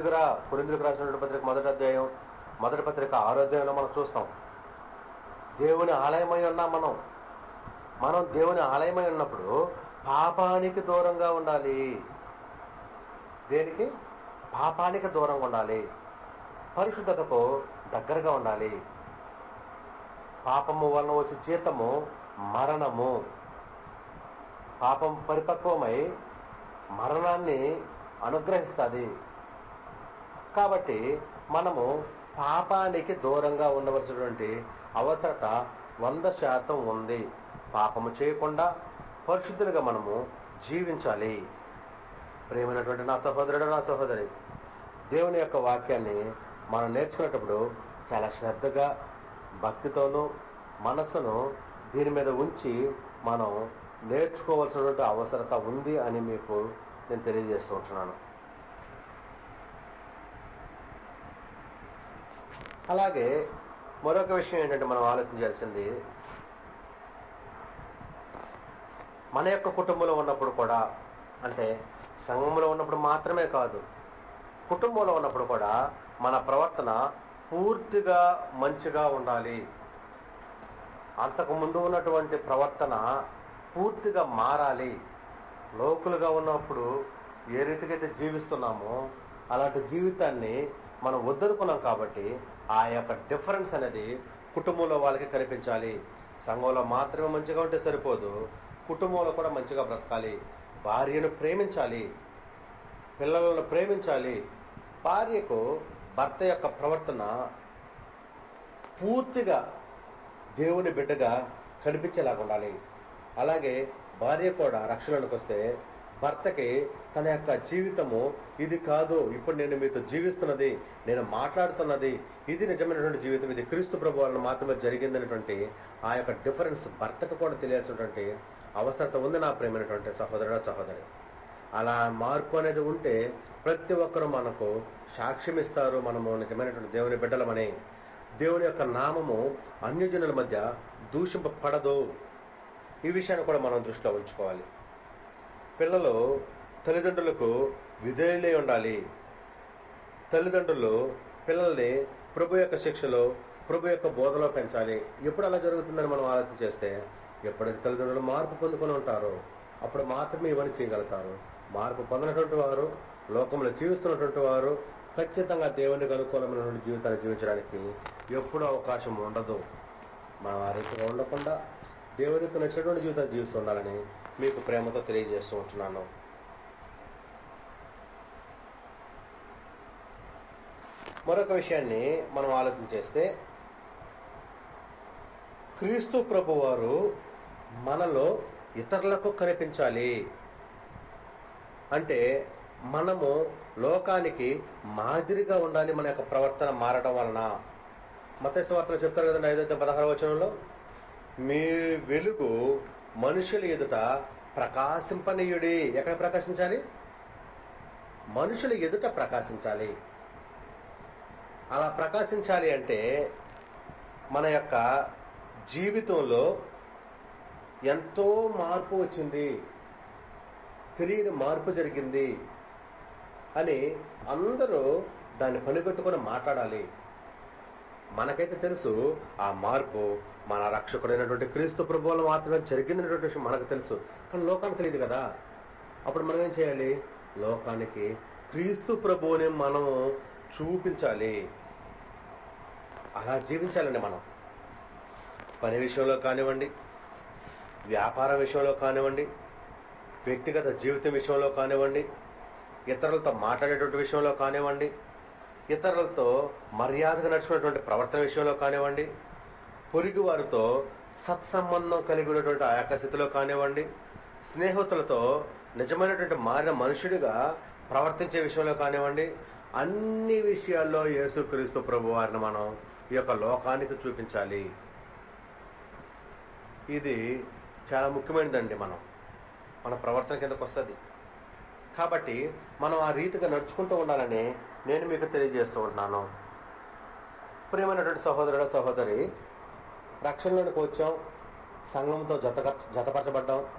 కొరింథీయులకు రాసినటువంటి పత్రిక మొదటి పత్రిక 6వ అధ్యాయంలో మనం చూస్తాం. దేవుని ఆలయమై ఉన్నాం మనం దేవుని ఆలయమై ఉన్నప్పుడు పాపానికి దూరంగా ఉండాలి. దేనికి? పాపానికి దూరంగా ఉండాలి. పరిశుద్ధతకు దగ్గరగా ఉండాలి. పాపము వలన వచ్చే జీతము మరణము. పాపం పరిపక్వమై మరణాన్ని అనుగ్రహిస్తుంది. కాబట్టి మనము పాపానికి దూరంగా ఉండవలసినటువంటి అవసరత 100% ఉంది. పాపము చేయకుండా పరిశుద్ధులుగా మనము జీవించాలి. ప్రియమైనటువంటి నా సహోదరుడు, నా సహోదరి, దేవుని యొక్క వాక్యాన్ని మనం నేర్చుకునేటప్పుడు చాలా శ్రద్ధగా, భక్తితోనూ మనస్సును దీని మీద ఉంచి మనం నేర్చుకోవాల్సినటువంటి అవసరత ఉంది అని మీకు నేను తెలియజేస్తూ ఉంటున్నాను. అలాగే మరొక విషయం ఏంటంటే మనం ఆలోచించాల్సింది, మన యొక్క కుటుంబంలో ఉన్నప్పుడు కూడా, అంటే సంఘంలో ఉన్నప్పుడు మాత్రమే కాదు, కుటుంబంలో ఉన్నప్పుడు కూడా మన ప్రవర్తన పూర్తిగా మంచిగా ఉండాలి. అంతకుముందు ఉన్నటువంటి ప్రవర్తన పూర్తిగా మారాలి. లోకులుగా ఉన్నప్పుడు ఏ రీతికైతే జీవిస్తున్నామో అలాంటి జీవితాన్ని మనం వద్దనుకున్నాం. కాబట్టి ఆ యొక్క డిఫరెన్స్ అనేది కుటుంబంలో వాళ్ళకి కనిపించాలి. సంఘంలో మాత్రమే మంచిగా ఉంటే సరిపోదు, కుటుంబంలో కూడా మంచిగా బ్రతకాలి. భార్యను ప్రేమించాలి, పిల్లలను ప్రేమించాలి. భార్యకు భర్త యొక్క ప్రవర్తన పూర్తిగా దేవుని బిడ్డగా కనిపించేలాగా ఉండాలి. అలాగే భార్య కూడా రక్షణలోకి వస్తే భర్తకి తన యొక్క జీవితము ఇది కాదు, ఇప్పుడు నేను మీతో జీవిస్తున్నది, నేను మాట్లాడుతున్నది, ఇది నిజమైనటువంటి జీవితం, ఇది క్రీస్తు ప్రభు వలన మాత్రమే జరిగిందనేటువంటి ఆ యొక్క డిఫరెన్స్ భర్తకు కూడా తెలియాల్సినటువంటి అవసరత ఉంది. నా ప్రియమైనటువంటి సహోదరుడు, సహోదరి, అలా మార్పు అనేది ఉంటే ప్రతి ఒక్కరూ మనకు సాక్ష్యం ఇస్తారు, మనము నిజమైనటువంటి దేవుని బిడ్డలమని. దేవుని యొక్క నామము అన్యజనుల మధ్య దూషింపబడదు. ఈ విషయాన్ని కూడా మనం దృష్టిలో ఉంచుకోవాలి. పిల్లలు తల్లిదండ్రులకు విధేయులై ఉండాలి. తల్లిదండ్రులు పిల్లల్ని ప్రభు యొక్క శిక్షలో, ప్రభు యొక్క బోధలో పెంచాలి. ఎప్పుడు అలా జరుగుతుందని మనం ఆలోచన చేస్తే, ఎప్పుడైతే తల్లిదండ్రులు మార్పు పొందుకొని ఉంటారో అప్పుడు మాత్రమే ఇవన్నీ చేయగలుగుతారు. మార్పు పొందినటువంటి వారు, లోకంలో జీవిస్తున్నటువంటి వారు ఖచ్చితంగా దేవునికి అనుకూలమైనటువంటి జీవితాన్ని జీవించడానికి ఎప్పుడూ అవకాశం ఉండదు. మనం ఆ రీతిగా ఉండకుండా దేవునికి నచ్చినటువంటి జీవితాన్ని జీవిస్తూ ఉండాలని మీకు ప్రేమతో తెలియజేస్తూ ఉంటున్నాను. మరొక విషయాన్ని మనం ఆలోచన చేస్తే, క్రీస్తు ప్రభువారు మనలో ఇతరులకు కనిపించాలి. అంటే మనము లోకానికి మాదిరిగా ఉండాలి. మన యొక్క ప్రవర్తన మారడం వలన మత్తయి సువార్తలో చెప్తారు కదండి, 5:16 వచనంలో, మీ వెలుగు మనుషుల ఎదుట ప్రకాశింపనీయుడి. ఎక్కడ ప్రకాశించాలి? మనుషుల ఎదుట ప్రకాశించాలి. అలా ప్రకాశించాలి అంటే మన యొక్క జీవితంలో ఎంతో మార్పు వచ్చింది, తెలియని మార్పు జరిగింది అని అందరూ దాన్ని పనిగట్టుకొని మాట్లాడాలి. మనకైతే తెలుసు ఆ మార్పు మన రక్షకుడైనటువంటి క్రీస్తు ప్రభువులో మాత్రమే జరిగిందనేటువంటి విషయం మనకు తెలుసు. కానీ లోకానికి తెలియదు కదా. అప్పుడు మనం ఏం చేయాలి? లోకానికి క్రీస్తు ప్రభువుని మనం చూపించాలి. అలా జీవించాలండి. మనం పని విషయంలో కానివ్వండి, వ్యాపార విషయంలో కానివ్వండి, వ్యక్తిగత జీవితం విషయంలో కానివ్వండి, ఇతరులతో మాట్లాడేటువంటి విషయంలో కానివ్వండి, ఇతరులతో మర్యాదగా నడుచుకునేటువంటి ప్రవర్తన విషయంలో కానివ్వండి, పొరుగు వారితో సత్సంబంధం కలిగి ఉన్నటువంటి ఆ యొక్క స్థితిలో కానివ్వండి, స్నేహితులతో నిజమైనటువంటి మారిన మనుషుడిగా ప్రవర్తించే విషయంలో కానివ్వండి, అన్ని విషయాల్లో యేసుక్రీస్తు ప్రభు వారిని మనం ఈ యొక్క లోకానికి చూపించాలి. ఇది చాలా ముఖ్యమైనదండి. మన ప్రవర్తన కిందకు వస్తుంది. కాబట్టి మనం ఆ రీతిగా నడుచుకుంటూ ఉండాలని నేను మీకు తెలియజేస్తూ ఉంటున్నాను. ప్రియమైనటువంటి సహోదరుడు, సహోదరి, రక్షణలోనికి వచ్చాం, సంఘంతో జతపరచబడ్డాం,